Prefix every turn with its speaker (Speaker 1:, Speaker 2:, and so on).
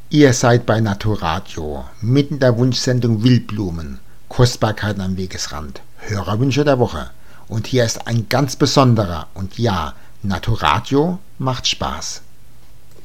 Speaker 1: Ihr seid bei Naturadio, mitten der Wunschsendung Wildblumen, Kostbarkeiten am Wegesrand, Hörerwünsche der Woche. Und hier ist ein ganz besonderer, und ja, Naturadio macht Spaß.